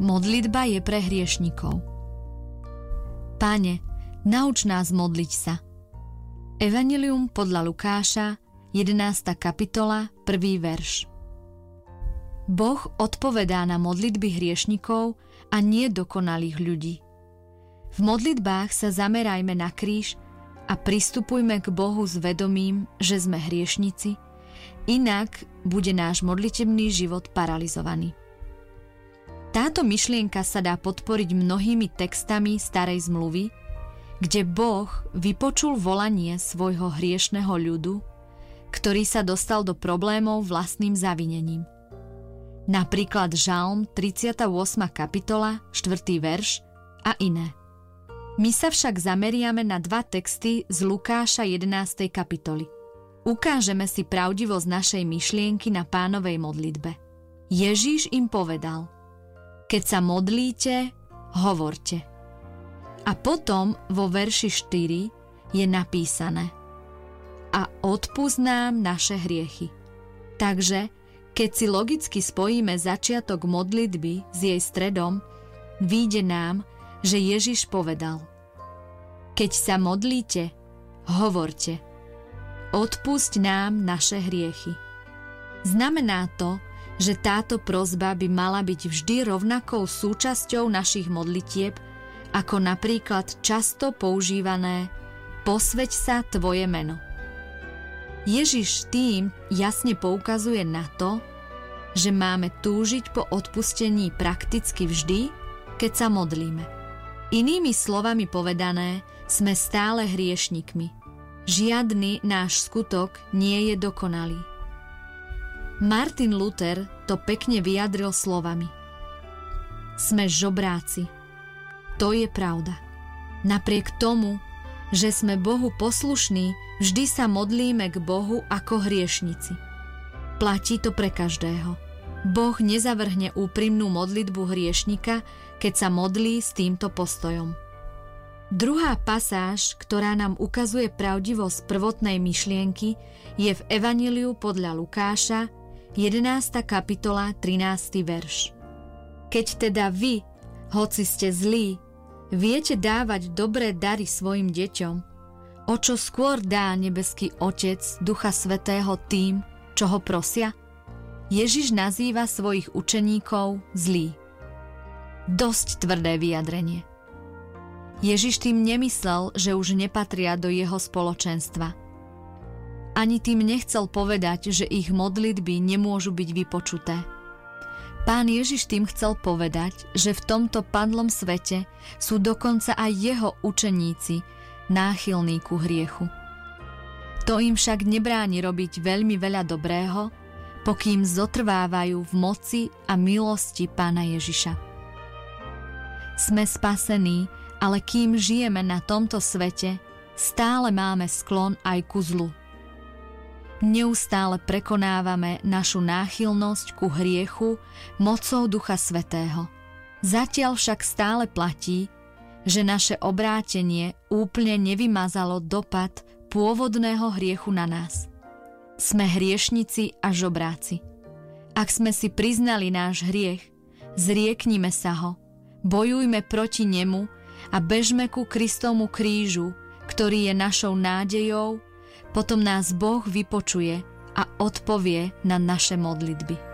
Modlitba je pre hriešnikov. Pane, nauč nás modliť sa. Evanjelium podľa Lukáša, 11. kapitola, 1. verš. Boh odpovedá na modlitby hriešnikov a nie dokonalých ľudí. V modlitbách sa zamerajme na kríž a pristupujme k Bohu s vedomím, že sme hriešnici, inak bude náš modlitebný život paralizovaný. Táto myšlienka sa dá podporiť mnohými textami Starej zmluvy, kde Boh vypočul volanie svojho hriešneho ľudu, ktorý sa dostal do problémov vlastným zavinením. Napríklad Žalm 38. kapitola, 4. verš a iné. My sa však zameriame na dva texty z Lukáša 11. kapitoly. Ukážeme si pravdivosť našej myšlienky na Pánovej modlitbe. Ježiš im povedal: keď sa modlíte, hovorte. A potom vo verši 4 je napísané: a odpusť nám naše hriechy. Takže, keď si logicky spojíme začiatok modlitby s jej stredom, vyjde nám, že Ježiš povedal: keď sa modlíte, hovorte. Odpusť nám naše hriechy. Znamená to, že táto prosba by mala byť vždy rovnakou súčasťou našich modlitieb, ako napríklad často používané posväť sa tvoje meno. Ježiš tým jasne poukazuje na to, že máme túžiť po odpustení prakticky vždy, keď sa modlíme. Inými slovami povedané, sme stále hriešnikmi. Žiadny náš skutok nie je dokonalý. Martin Luther to pekne vyjadril slovami: sme žobráci. To je pravda. Napriek tomu, že sme Bohu poslušní, vždy sa modlíme k Bohu ako hriešnici. Platí to pre každého. Boh nezavrhne úprimnú modlitbu hriešnika, keď sa modlí s týmto postojom. Druhá pasáž, ktorá nám ukazuje pravdivosť prvotnej myšlienky, je v Evanjeliu podľa Lukáša, 11. kapitola, 13. verš. Keď teda vy, hoci ste zlí, viete dávať dobré dary svojim deťom, o čo skôr dá nebeský Otec Ducha Svätého tým, čo ho prosia? Ježiš nazýva svojich učeníkov zlí. Dosť tvrdé vyjadrenie. Ježiš tým nemyslel, že už nepatria do jeho spoločenstva. Ani tým nechcel povedať, že ich modlitby nemôžu byť vypočuté. Pán Ježiš tým chcel povedať, že v tomto padlom svete sú dokonca aj jeho učeníci náchylní ku hriechu. To im však nebráni robiť veľmi veľa dobrého, pokým zotrvávajú v moci a milosti Pána Ježiša. Sme spasení, ale kým žijeme na tomto svete, stále máme sklon aj ku zlu. Neustále prekonávame našu náchylnosť ku hriechu mocou Ducha Svätého. Zatiaľ však stále platí, že naše obrátenie úplne nevymazalo dopad pôvodného hriechu na nás. Sme hriešnici a žobráci. Ak sme si priznali náš hriech, zrieknime sa ho, bojujme proti nemu a bežme ku Kristovmu krížu, ktorý je našou nádejou, potom nás Boh vypočuje a odpovie na naše modlitby.